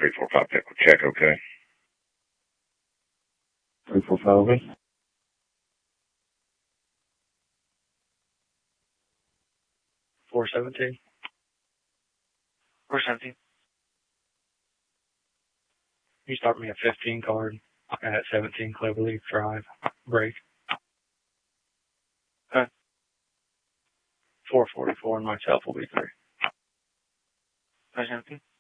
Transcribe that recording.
345 check, okay? 345, okay? 417. 417. You start me a 15 card at 17 Cleverleaf Drive, break. Okay. 444 and myself will be 3. 517.